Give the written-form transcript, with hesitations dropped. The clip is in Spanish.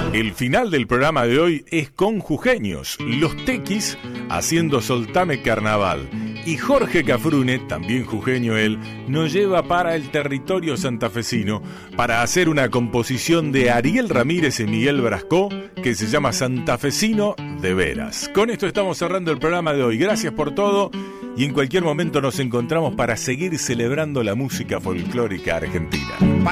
El final del programa de hoy es con jujeños, los Tequis haciendo Soltame Carnaval. Y Jorge Cafrune, también jujeño él, nos lleva para el territorio santafesino para hacer una composición de Ariel Ramírez y Miguel Brascó que se llama Santafesino de Veras. Con esto estamos cerrando el programa de hoy. Gracias por todo y en cualquier momento nos encontramos para seguir celebrando la música folclórica argentina.